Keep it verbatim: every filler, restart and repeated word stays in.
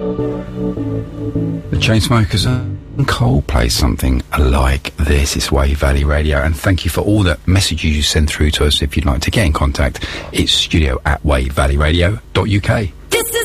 The Chainsmokers and Coldplay, something like this. It's Wave Valley Radio, and thank you for all the messages you send through to us. If you'd like to get in contact, it's studio at wave valley radio dot U K. This is